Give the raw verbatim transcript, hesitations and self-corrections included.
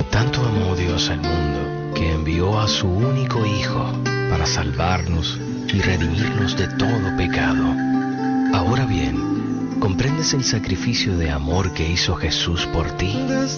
tanto amó Dios al mundo, que envió a su único Hijo para salvarnos y redimirnos de todo pecado. Ahora bien, ¿comprendes el sacrificio de amor que hizo Jesús por ti?